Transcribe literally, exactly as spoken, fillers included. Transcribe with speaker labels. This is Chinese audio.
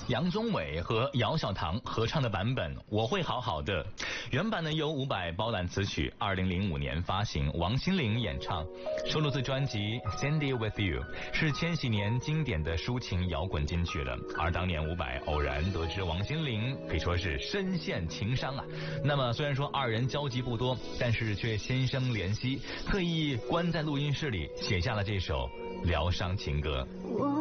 Speaker 1: 杨宗纬和姚小棠合唱的版本《我会好好的》，原版呢由伍佰包揽词曲，二零零五年发行，王心凌演唱，收录自专辑《Sandy with You》，是千禧年经典的抒情摇滚金曲了。而当年伍佰偶然得知王心凌可以说是深陷情伤啊，那么虽然说二人交集不多，但是却心生怜惜，特意关在录音室里写下了这首疗伤情歌。